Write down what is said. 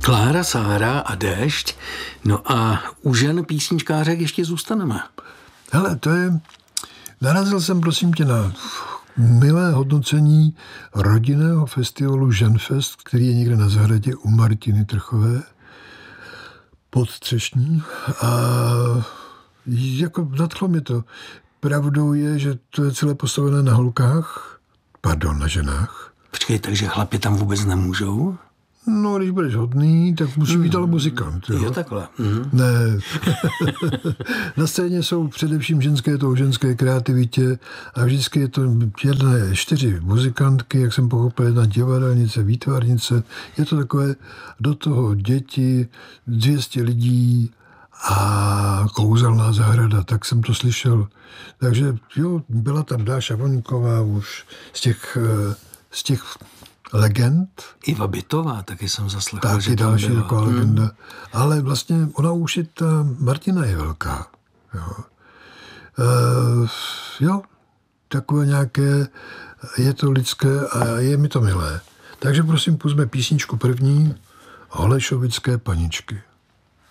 Klára, Sára a Déšť. No a u žen písničkářek ještě zůstaneme. Hele, narazil jsem, prosím tě, na milé hodnocení rodinného festivalu Ženfest, který je někde na zahradě u Martiny Trchové pod Třešní. A jako nadchlo mě to. Pravdou je, že to je celé postavené na holkách, na ženách. Počkej, takže chlapi tam vůbec nemůžou? No, když budeš hodný, tak musí být ale muzikant. Jo, takhle. Ne. Na scéně jsou především ženské kreativitě a vždycky je to 4 muzikantky, jak jsem pochopil, 1 divadelnice, výtvarnice. Je to takové do toho děti, 200 lidí a kouzelná zahrada, tak jsem to slyšel. Takže jo, byla tam Dáša Voňková už z těch legend. Iva Bytová, taky jsem zaslechl, taky že další byla. taková legenda. Ale vlastně ona už je ta Martina je velká. Jo, takové nějaké, je to lidské a je mi to milé. Takže prosím, pusťme písničku první, Holešovické paničky.